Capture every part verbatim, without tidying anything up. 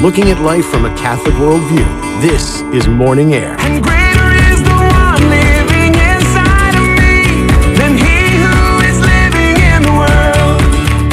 looking at life from a Catholic worldview. This is Morning Air. And greater is the one living inside of me than he who is living in the world.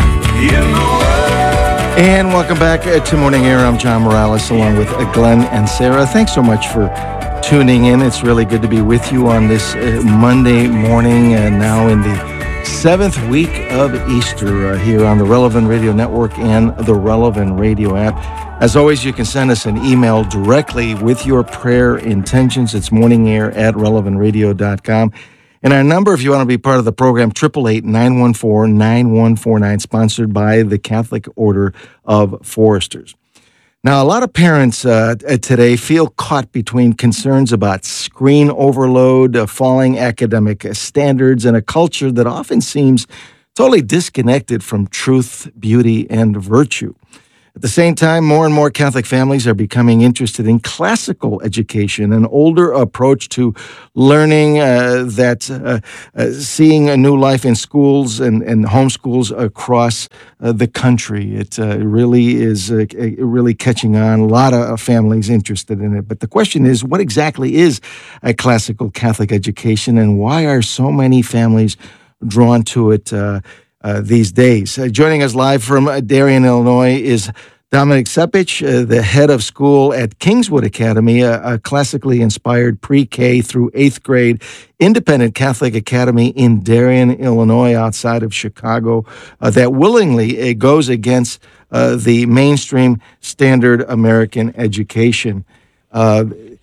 In the world. And welcome back uh, to Morning Air. I'm John Morales along with uh, Glenn and Sarah. Thanks so much for tuning in. It's really good to be with you on this uh, Monday morning, and uh, now in the seventh week of Easter uh, here on the Relevant Radio Network and the Relevant Radio app. As always, you can send us an email directly with your prayer intentions. It's morningair at relevant radio dot com. And our number, if you want to be part of the program, eight eight eight, nine one four, nine one four nine, sponsored by the Catholic Order of Foresters. Now, a lot of parents uh, today feel caught between concerns about screen overload, uh, falling academic standards, and a culture that often seems totally disconnected from truth, beauty, and virtue. At the same time, more and more Catholic families are becoming interested in classical education, an older approach to learning uh, that uh, uh, seeing a new life in schools and, and homeschools across uh, the country. It uh, really is uh, really catching on. A lot of families interested in it. But the question is, what exactly is a classical Catholic education, and why are so many families drawn to it uh, Uh, these days? Uh, joining us live from uh, Darien, Illinois is Dominic Sepich, uh, the head of school at Kingswood Academy, a, a classically inspired pre-K through eighth grade independent Catholic academy in Darien, Illinois, outside of Chicago, uh, that willingly uh, goes against uh, the mainstream standard American education. Uh,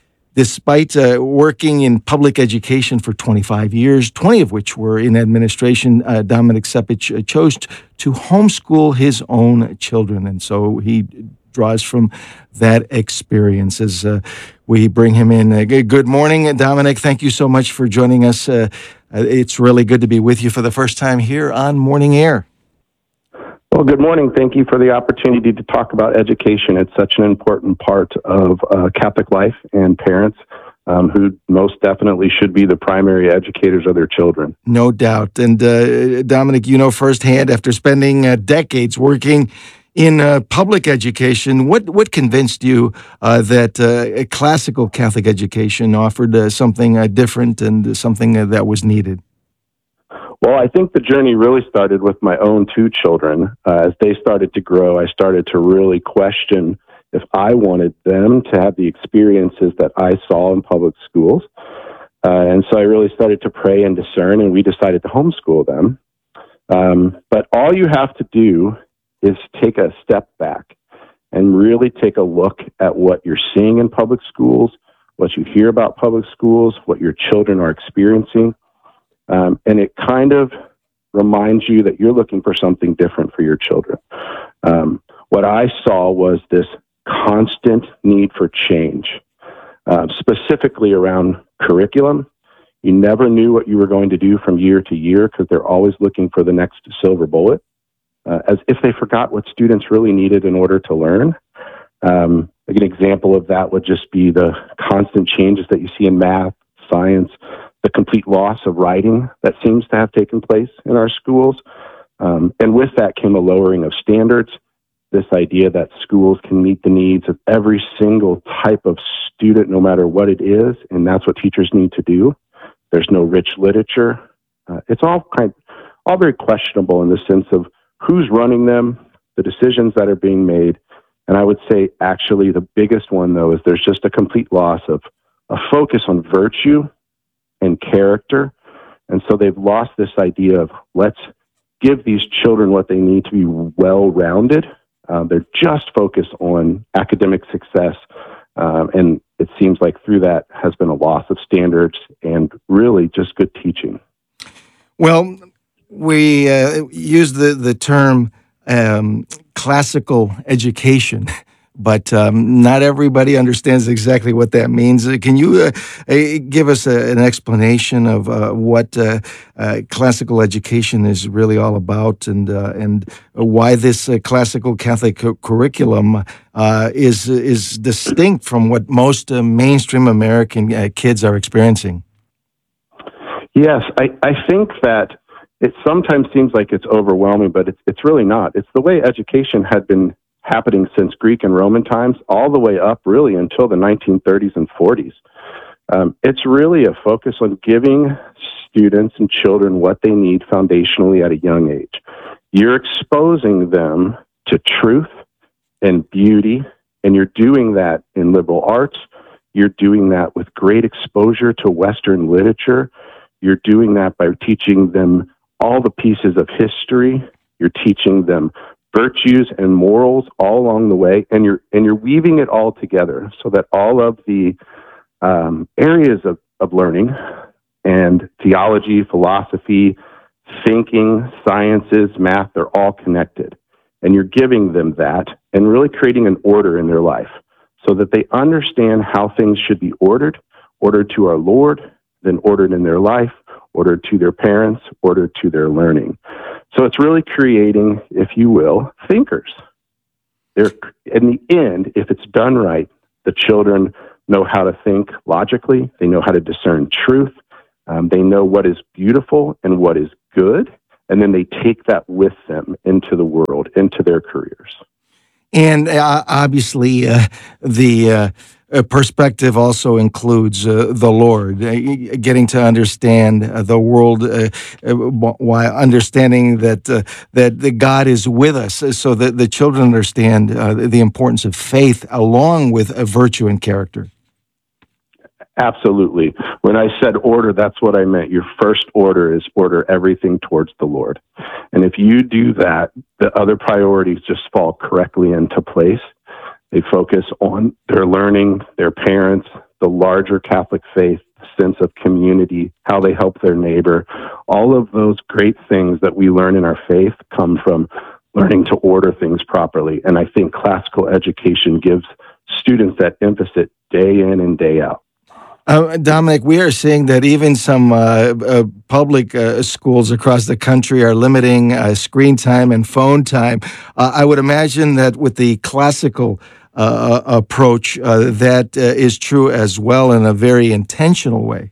Despite uh, working in public education for twenty-five years, twenty of which were in administration, uh, Dominic Sepich uh, chose to homeschool his own children. And so he draws from that experience as uh, we bring him in. Uh, good morning, Dominic. Thank you so much for joining us. Uh, it's really good to be with you for the first time here on Morning Air. Well, good morning. Thank you for the opportunity to talk about education. It's such an important part of uh, Catholic life, and parents um, who most definitely should be the primary educators of their children. No doubt. And uh, Dominic, you know firsthand, after spending uh, decades working in uh, public education, what, what convinced you uh, that uh, a classical Catholic education offered uh, something uh, different and something uh, that was needed? Well, I think the journey really started with my own two children. Uh, as they started to grow, I started to really question if I wanted them to have the experiences that I saw in public schools. Uh, and so I really started to pray and discern, and we decided to homeschool them. Um, but all you have to do is take a step back and really take a look at what you're seeing in public schools, what you hear about public schools, what your children are experiencing. Um, and it kind of reminds you that you're looking for something different for your children. Um, what I saw was this constant need for change, uh, specifically around curriculum. You never knew what you were going to do from year to year because they're always looking for the next silver bullet, uh, as if they forgot what students really needed in order to learn. Um, like an example of that would just be the constant changes that you see in math, science, the complete loss of writing that seems to have taken place in our schools. Um, and with that came a lowering of standards, this idea that schools can meet the needs of every single type of student, no matter what it is, and that's what teachers need to do. There's no rich literature. Uh, it's all kind, all very questionable in the sense of who's running them, the decisions that are being made. And I would say actually the biggest one, though, is there's just a complete loss of a focus on virtue and character. And so they've lost this idea of let's give these children what they need to be well-rounded. Uh, they're just focused on academic success. Um, and it seems like through that has been a loss of standards and really just good teaching. Well, we uh, use the, the term um, classical education, but um, not everybody understands exactly what that means. Uh, Can you uh, uh, give us a, an explanation of uh, what uh, uh, classical education is really all about, and uh, and why this uh, classical Catholic cu- curriculum uh, is is distinct from what most uh, mainstream American uh, kids are experiencing? Yes, I, I think that it sometimes seems like it's overwhelming, but it's it's really not. It's the way education had been happening since Greek and Roman times, all the way up really until the nineteen thirties and forties. Um, it's really a focus on giving students and children what they need foundationally at a young age. You're exposing them to truth and beauty, and you're doing that in liberal arts. You're doing that with great exposure to Western literature. You're doing that by teaching them all the pieces of history. You're teaching them virtues and morals all along the way, and you're and you're weaving it all together so that all of the um, areas of, of learning and theology, philosophy, thinking, sciences, math, they're all connected. And you're giving them that and really creating an order in their life so that they understand how things should be ordered, ordered to our Lord, then ordered in their life, ordered to their parents, ordered to their learning. So it's really creating, if you will, thinkers. They're, in the end, if it's done right, the children know how to think logically. They know how to discern truth. Um, they know what is beautiful and what is good. And then they take that with them into the world, into their careers. And uh, obviously, uh, the uh, uh, perspective also includes uh, the Lord, uh, getting to understand uh, the world uh, uh, while understanding that uh, that the God is with us, so that the children understand uh, the importance of faith along with uh, virtue and character. Absolutely. When I said order, that's what I meant. Your first order is order everything towards the Lord. And if you do that, the other priorities just fall correctly into place. They focus on their learning, their parents, the larger Catholic faith, sense of community, how they help their neighbor. All of those great things that we learn in our faith come from learning to order things properly. And I think classical education gives students that emphasis day in and day out. Uh, Dominic, we are seeing that even some uh, uh, public uh, schools across the country are limiting uh, screen time and phone time. Uh, I would imagine that with the classical uh, approach, uh, that uh, is true as well in a very intentional way.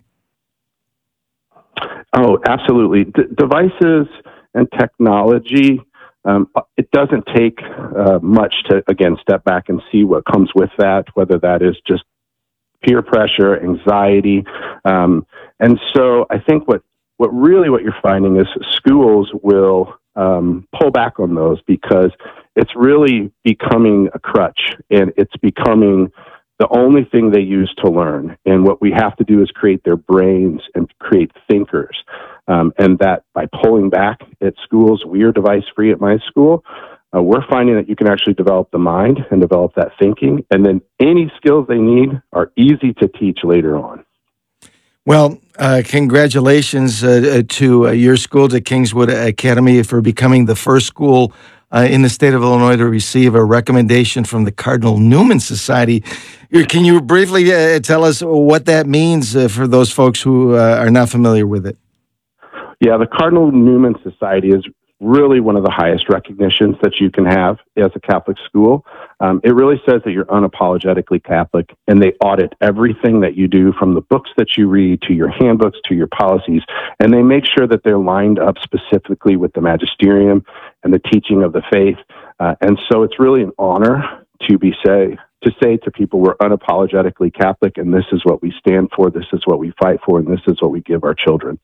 Oh, absolutely. D- devices and technology, um, it doesn't take uh, much to, again, step back and see what comes with that, whether that is just peer pressure, anxiety. Um, and so I think what, what really what you're finding is schools will um, pull back on those because it's really becoming a crutch and it's becoming the only thing they use to learn. And what we have to do is create their brains and create thinkers. Um, and that by pulling back at schools, we are device free at my school. Uh, we're finding that you can actually develop the mind and develop that thinking, and then any skills they need are easy to teach later on. Well, uh, congratulations uh, to uh, your school, to Kingswood Academy, for becoming the first school uh, in the state of Illinois to receive a recommendation from the Cardinal Newman Society. Can you briefly uh, tell us what that means uh, for those folks who uh, are not familiar with it? Yeah, the Cardinal Newman Society is really one of the highest recognitions that you can have as a Catholic school. Um, it really says that you're unapologetically Catholic, and they audit everything that you do, from the books that you read to your handbooks to your policies, and they make sure that they're lined up specifically with the magisterium and the teaching of the faith. Uh, and so it's really an honor to be say to say to people, we're unapologetically Catholic, and this is what we stand for, this is what we fight for, and this is what we give our children.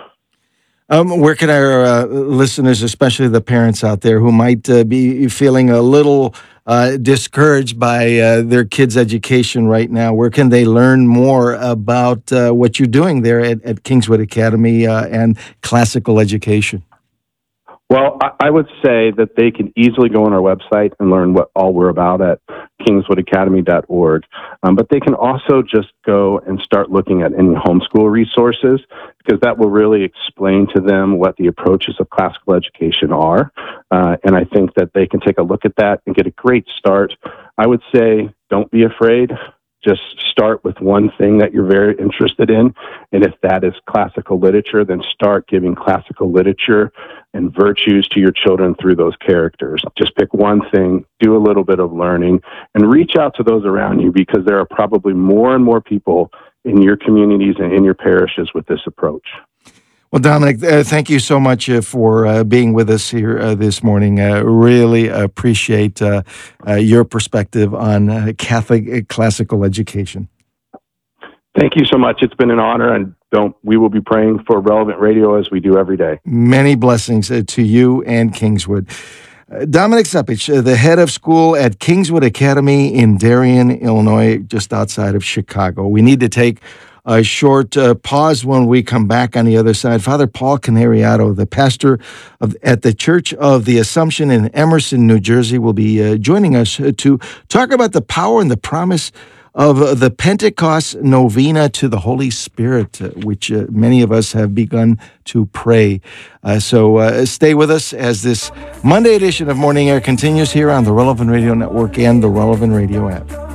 Um, where can our uh, listeners, especially the parents out there who might uh, be feeling a little uh, discouraged by uh, their kids' education right now, where can they learn more about uh, what you're doing there at, at Kingswood Academy uh, and classical education? Well, I would say that they can easily go on our website and learn what all we're about at kingswood academy dot org. Um, but they can also just go and start looking at any homeschool resources, because that will really explain to them what the approaches of classical education are. Uh, and I think that they can take a look at that and get a great start. I would say, don't be afraid. Just start with one thing that you're very interested in. And if that is classical literature, then start giving classical literature and virtues to your children through those characters. Just pick one thing, do a little bit of learning, and reach out to those around you, because there are probably more and more people in your communities and in your parishes with this approach. Well, Dominic, uh, thank you so much uh, for uh, being with us here uh, this morning. Uh, really appreciate uh, uh, your perspective on uh, Catholic uh, classical education. Thank you so much. It's been an honor, and don't we will be praying for Relevant Radio as we do every day. Many blessings uh, to you and Kingswood. Uh, Dominic Sepich, uh, the head of school at Kingswood Academy in Darien, Illinois, just outside of Chicago. We need to take a short uh, pause when we come back on the other side. Father Paul Canariato, the pastor of, at the Church of the Assumption in Emerson, New Jersey, will be uh, joining us uh, to talk about the power and the promise of uh, the Pentecost Novena to the Holy Spirit, uh, which uh, many of us have begun to pray. Uh, so uh, stay with us as this Monday edition of Morning Air continues here on the Relevant Radio Network and the Relevant Radio app.